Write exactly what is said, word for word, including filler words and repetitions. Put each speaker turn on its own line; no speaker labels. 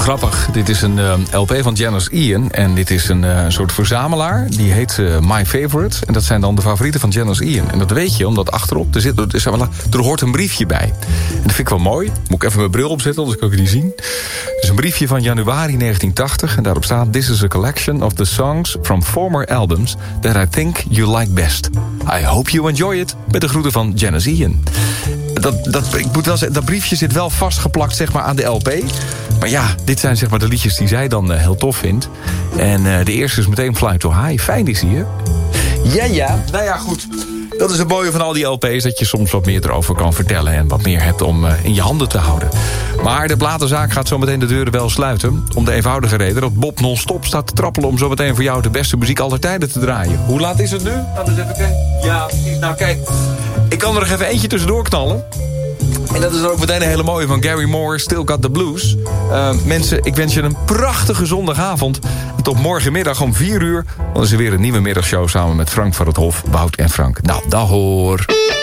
grappig. Dit is een uh, L P van Janis Ian. En dit is een uh, soort verzamelaar. Die heet uh, My Favorite. En dat zijn dan de favorieten van Janis Ian. En dat weet je, omdat achterop, er, zit, er, is, er hoort een briefje bij. En dat vind ik wel mooi. Moet ik even mijn bril opzetten, anders kan ik het niet zien. Het is een briefje van januari negentien tachtig. En daarop staat: This is a collection of the songs from former albums that I think you like best. I hope you enjoy it. Met de groeten van Janis Ian. Dat, dat, ik moet wel zeggen, dat briefje zit wel vastgeplakt, zeg maar, aan de L P. Maar ja, dit zijn, zeg maar, de liedjes die zij dan uh, heel tof vindt. En uh, de eerste is meteen Fly to High. Fijn is die, hè? Ja, ja. Nou ja, goed. Dat is het mooie van al die L P's, dat je soms wat meer erover kan vertellen en wat meer hebt om uh, in je handen te houden. Maar de platenzaak gaat zo meteen de deuren wel sluiten. Om de eenvoudige reden dat Bob non-stop staat te trappelen om zo meteen voor jou de beste muziek aller tijden te draaien. Hoe laat is het nu? Laten we eens even kijken. Ja, precies. Nou, kijk. Ik kan er nog even eentje tussendoor knallen. En dat is ook meteen een hele mooie van Gary Moore, Still Got the Blues. Uh, mensen, ik wens je een prachtige zondagavond. En tot morgenmiddag om vier uur. Dan is er weer een nieuwe middagshow samen met Frank van het Hof, Wout en Frank. Nou, dag hoor.